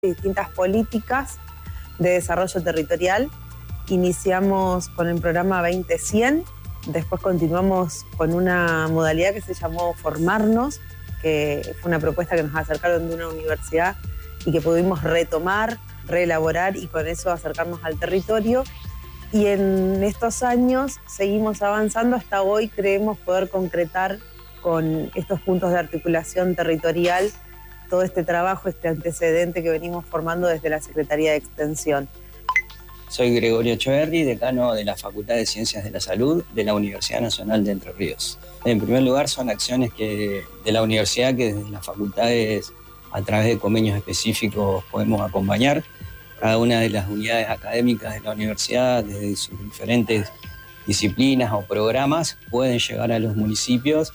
distintas políticas de desarrollo territorial. Iniciamos con el programa 20-100, después continuamos con una modalidad que se llamó Formarnos, que fue una propuesta que nos acercaron de una universidad y que pudimos retomar, reelaborar y con eso acercarnos al territorio. Y en estos años seguimos avanzando, hasta hoy creemos poder concretar con estos puntos de articulación territorial todo este trabajo, este antecedente que venimos formando desde la Secretaría de Extensión. Soy Gregorio Echeverri, decano de la Facultad de Ciencias de la Salud de la Universidad Nacional de Entre Ríos. En primer lugar, son acciones de la universidad que desde las facultades, a través de convenios específicos, podemos acompañar. Cada una de las unidades académicas de la universidad, desde sus diferentes disciplinas o programas, pueden llegar a los municipios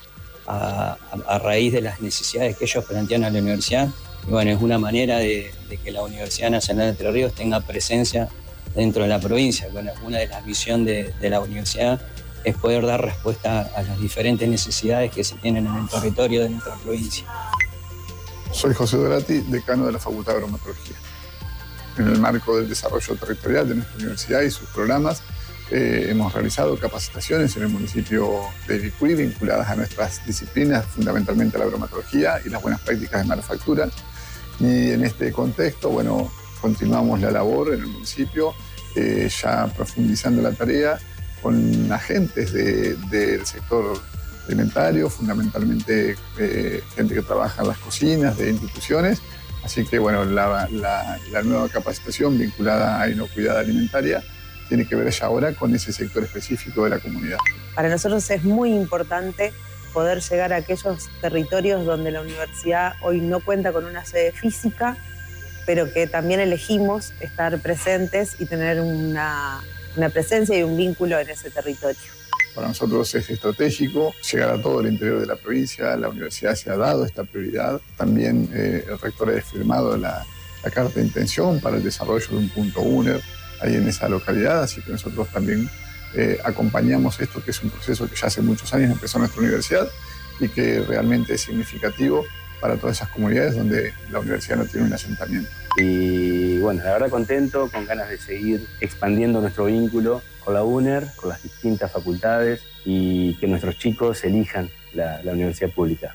a raíz de las necesidades que ellos plantean a la universidad. Y bueno, es una manera de que la Universidad Nacional de Entre Ríos tenga presencia dentro de la provincia. Bueno, una de las misiones de la universidad es poder dar respuesta a las diferentes necesidades que se tienen en el territorio de nuestra provincia. Soy José Dorati, decano de la Facultad de Agromatología. En el marco del desarrollo territorial de nuestra universidad y sus programas, hemos realizado capacitaciones en el municipio de Vicuí vinculadas a nuestras disciplinas, fundamentalmente a la agromatología y las buenas prácticas de manufactura. Y en este contexto, bueno, continuamos la labor en el municipio, ya profundizando la tarea con agentes del sector alimentario, fundamentalmente gente que trabaja en las cocinas de instituciones. Así que bueno, la nueva capacitación vinculada a inocuidad alimentaria tiene que ver ya ahora con ese sector específico de la comunidad. Para nosotros es muy importante poder llegar a aquellos territorios donde la universidad hoy no cuenta con una sede física, pero que también elegimos estar presentes y tener una presencia y un vínculo en ese territorio. Para nosotros es estratégico llegar a todo el interior de la provincia. La universidad se ha dado esta prioridad. También el rector ha firmado la carta de intención para el desarrollo de un punto UNER ahí en esa localidad, así que nosotros también acompañamos esto, que es un proceso que ya hace muchos años empezó en nuestra universidad y que realmente es significativo para todas esas comunidades donde la universidad no tiene un asentamiento. Y bueno, la verdad contento, con ganas de seguir expandiendo nuestro vínculo con la UNER, con las distintas facultades y que nuestros chicos elijan la universidad pública.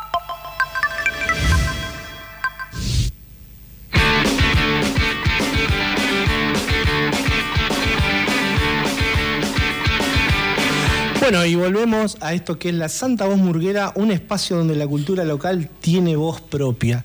Bueno, y volvemos a esto que es la Santa Voz Murguera, un espacio donde la cultura local tiene voz propia.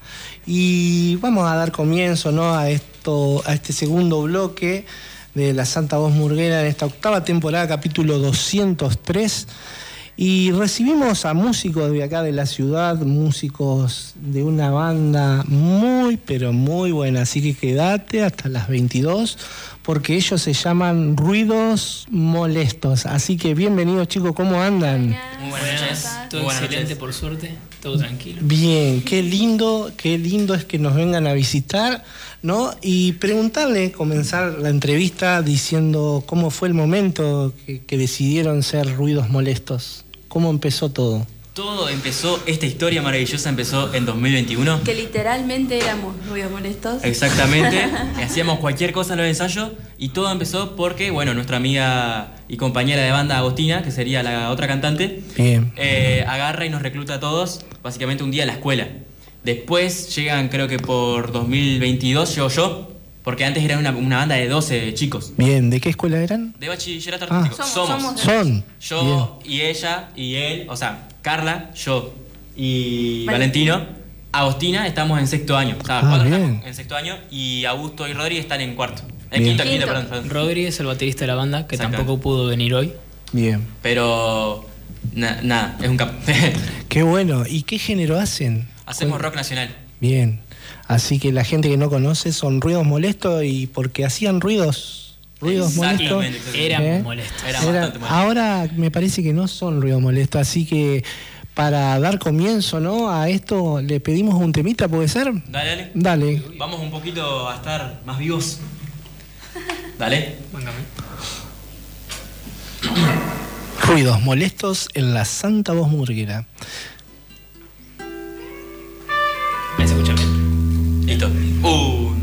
Y vamos a dar comienzo, ¿no?, a este segundo bloque de la Santa Voz Murguera en esta octava temporada, capítulo 203. Y recibimos a músicos de acá de la ciudad, músicos de una banda muy, pero muy buena. Así que quédate hasta las 22, porque ellos se llaman Ruidos Molestos. Así que bienvenidos, chicos, ¿cómo andan? Muy buenas noches. Todo excelente, por suerte, todo tranquilo. Bien, qué lindo es que nos vengan a visitar, ¿no? Y preguntarle, comenzar la entrevista diciendo cómo fue el momento que decidieron ser Ruidos Molestos. ¿Cómo empezó todo? Todo empezó, esta historia maravillosa empezó en 2021. Que literalmente éramos Ruidos Molestos. Exactamente, hacíamos cualquier cosa en los ensayos y todo empezó porque, bueno, nuestra amiga y compañera de banda Agostina, que sería la otra cantante, agarra y nos recluta a todos, básicamente un día a la escuela. Después llegan, creo que por 2022, llego yo, porque antes era una banda de 12 chicos. Bien, ¿de qué escuela eran? De bachillerato artístico. Son. Yo Bien. y ella y él, o sea, Carla, yo y Valentino. Agostina estamos en sexto año. O sea, cuatro estamos en sexto año y Augusto y Rodri están en cuarto. En quinto, perdón. Rodri es el baterista de la banda, que tampoco pudo venir hoy. Bien. Pero nada, es un capo. Qué bueno. ¿Y qué género hacen? Hacemos rock nacional. Bien. Así que la gente que no conoce son Ruidos Molestos y porque hacían ruidos molestos. Éramos molestos. Bastante molestos. Ahora me parece que no son ruidos molestos, así que para dar comienzo, ¿no?, a esto le pedimos un temita, ¿puede ser? Dale. Vamos un poquito a estar más vivos. Dale. Ruidos Molestos en la Santa Voz Murguera. Me se escucha bien. Listo.